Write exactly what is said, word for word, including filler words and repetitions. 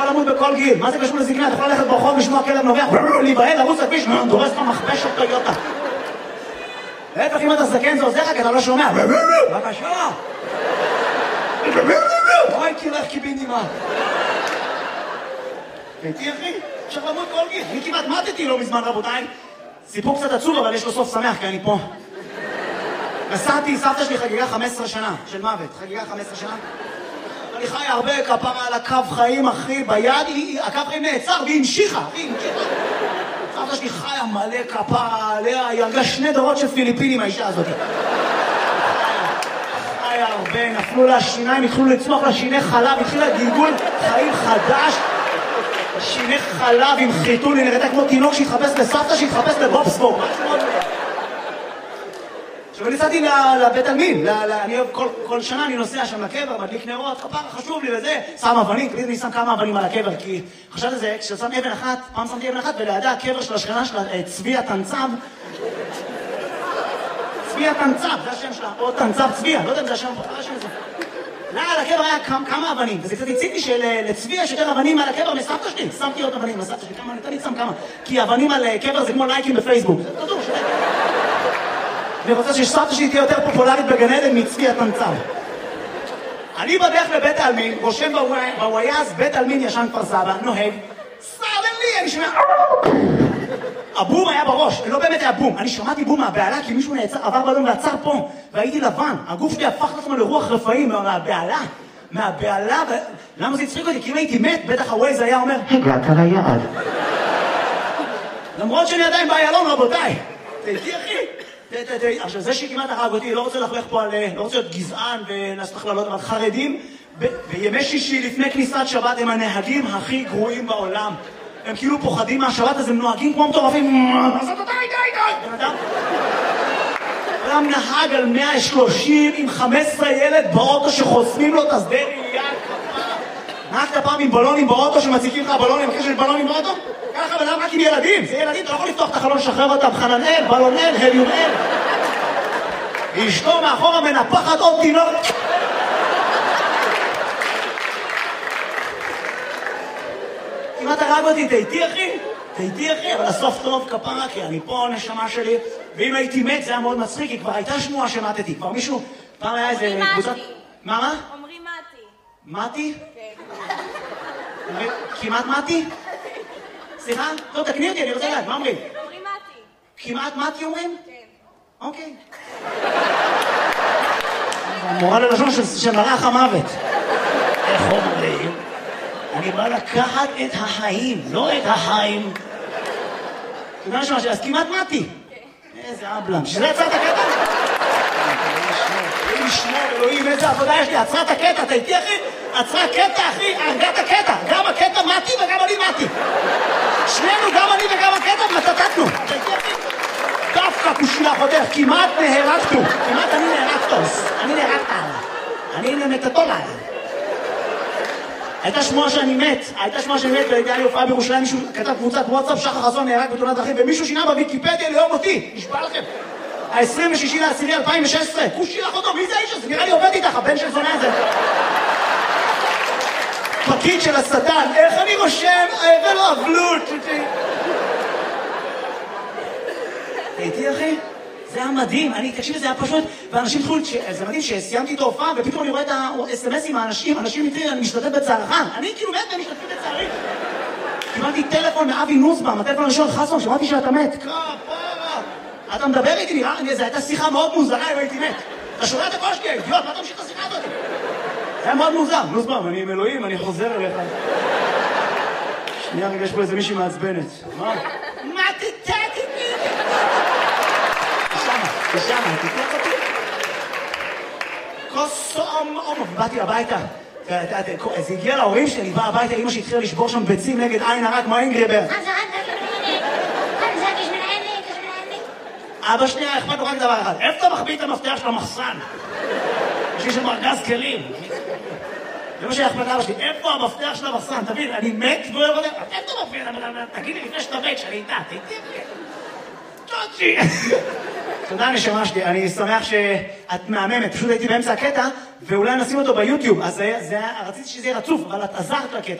יכול למות בכל גיל. מה זה קשור לזקנה? אתה יכול ללכת ברחוב, לשמוע כלב נובח, להיבהל, לרוץ לכביש, דורס לך מכבש של טויוטה. להפך, אם אתה זקן זה עוזר לך, כי אתה לא שומע. בבקשה. אוי, כי לך קיבינימה. הייתי אחי, אפשר למות כל גיל. אני כמעט מתתי לא מזמן, רבותיי. סיפור קצת עצוב, אבל יש לו סוף שמח, כי אני פה. נסעתי, סבתא שלי חגיגה חמש עשרה שנה של מוות. חגיגה חמש עשרה שנה. אני חי הרבה כפרה על הקו חיים, אחי, ביד, הקו חיים נעצר, והיא המשיכה, היא המשיכה. סבתא שלי חיה מלא כפרה עליה, היא הרגה שני דורות של פיליפינים, האישה הזאת. חיה הרבה, נפלו לה שיניים, התחילו לצמוח לה שיני חלב, התחילה גלגול חיים חדש. שיני חלב עם חיתול, היא נראתה כמו תינוק שהתחפש לסבתא, שהתחפש לבובספורט. עכשיו אני נסעתי לבית עלמין, אני אוהב כל שנה אני נוסע שם לקבר, מדליק נרות, כפרה חשוב לי וזה, שם אבנים, תמיד אני שם כמה אבנים על הקבר, כי חשבתי לזה, כששם אבן אחת, פעם שמתי אבן אחת, ולידה הקבר של השכנה שלה, צבי התנצב, צבי התנצב, זה השם שלה, או תנצב צבי, לא יודע אם זה השם, זה השם הזה. לא, על הקבר היה כמה אבנים, וזה קצת הציג לי שלצבי יש יותר אבנים על הקבר מסבתא שלי, שמתי עוד אבנים לסבתא שלי, כמה, נתן לי שם כמה, כי אבנים על קבר זה כמו לייקים בפייסבוק, זה תדעו, שלי. אני רוצה שסבתא שלי תהיה יותר פופולרית בגן עדן מצבי התנצב. אני בדרך לבית העלמין, רושם בוויאז, בית העלמין ישן כפר סבא, נוהג, סרדן לי, אני שומע... הבום היה בראש, לא באמת היה בום. אני שמעתי בום מהבעלה, כי מישהו נעצר, עבר בלון ועצר פה, והייתי לבן. הגוף שלי הפך לעצמו לרוח רפאים מהבעלה. מהבעלה, ו... למה זה הצחיק אותי? כי אם הייתי מת, בטח הווייז היה אומר, הגעת ליעד. למרות שאני עדיין באיילון, רבותיי. תהייתי אחי. עכשיו, זה שכמעט הרג אותי, לא רוצה לחלך פה על... לא רוצה להיות גזען ולעשות הכללות, אבל חרדים, בימי שישי לפני כניסת שבת הם הנהגים הכי גרועים בעולם. הם כאילו פוחדים מהשבת, אז הם נוהגים כמו מטורפים. אז אתה די, די, די! בן אדם? אדם נהג על מאה ושלושים עם חמישה עשר ילד באוטו שחוסמים לו את השדה ראייה. נהגת פעם עם בלונים באוטו שמציקים לך בלונים, בקשר של בלונים באוטו? ככה בן אדם רק עם ילדים. זה ילדים, אתה לא יכול לפתוח את החלון, לשחרר אותם. חננאל, בלונל, הליומאל. אשתו מאחורה מנפחת עוד תינוק. אם אתה הרג אותי, תהייתי אחי? תהייתי אחי, אבל הסוף טוב כפרה, כי אני פה נשמה שלי, ואם הייתי מת זה היה מאוד מצחיק, כי כבר הייתה שמועה שמתתי, כבר מישהו, פעם היה איזה קבוצת... מה מה? אומרים מתי. מתי? כן. כמעט מתי? סליחה? טוב, תקני אותי, אני רוצה לדעת, מה אומרים? אומרים מתי. כמעט מתי אומרים? כן. אוקיי. מורה ללשון של מלאך המוות. איך אומרים? אני בא לקחת את החיים, לא את החיים. אתה יודע שמה, אז כמעט מתי. איזה אבלם. שזה עצרת הקטע? אלוהים ישמור, אלוהים, איזה עבודה יש לי. עצרת הקטע, אתה איתי אחי? עצרה קטע אחי, הרגת הקטע. גם הקטע מתי וגם אני מתי. שנינו, גם אני וגם הקטע, מתתתנו. אתה איתי אחי? דווקא כושילה חותך, כמעט נהרגתו. כמעט אני נהרגתוס. אני נהרגת עליו. אני נמתתו עליו. הייתה שמועה שאני מת, הייתה שמועה שאני מת, והייתה לי הופעה בירושלים, מישהו כתב קבוצת וואטסאפ, שחר חסון נהרג בתאונת דרכים, ומישהו שינה בוויקיפדיה ליום אותי, נשבע לכם. ה-עשרים ושישי לעשירי אלפיים ושש עשרה, כושי לך אותו, מי זה האיש הזה? נראה לי עובד איתך, הבן של זונה הזה. פקיד של השטן, איך אני רושם, ולא אבלות. הייתי אחי? זה היה מדהים, אני, תקשיב, זה היה פשוט, ואנשים התחילו, זה מדהים שסיימתי את ההופעה, ופתאום אני רואה את ה-אס אם אס עם האנשים, אנשים מתחילים, אני משתתף בצערך, אני כאילו מת ומשתתפים בצערי. קיבלתי טלפון מאבי נוסבאום, הטלפון הראשון חסון, שמעתי שאתה מת. כפרה, אתה מדבר איתי, נראה לי, זו הייתה שיחה מאוד מוזרה אם הייתי מת. אתה שומע את הקול שלי, אידיוט, מה אתה ממשיך את השיחה הזאת? זה היה מאוד מוזר, נוסבאום, אני עם אלוהים, אני חוזר אליך. שנייה, רגע, יש פה איזה מישהי מעצבנת. מה? מה תתתי? תשמע, תתלך אותי. כוס אומ אומ, באתי הביתה. זה הגיע להורים שלי, אני בא הביתה, אמא שהתחילה לשבור שם ביצים נגד עין הרע כמו אינגריבר. אבא שנייה, אכפת לו רק דבר אחד. איפה אתה מחביא את המפתח של המחסן? יש לי שם ארגז כלים. זה מה שאכפת לאבא שלי. איפה המפתח של המחסן? תבין, אני מת והוא לא יודע. איפה אתה מפתח? תגיד לי לפני שאתה מת שאני איתה. תהייתי צ'וצ'י. תודה נשמה שלי, אני שמח שאת מהממת, פשוט הייתי באמצע הקטע ואולי נשים אותו ביוטיוב, אז רציתי שזה יהיה רצוף, אבל את עזרת לקטע.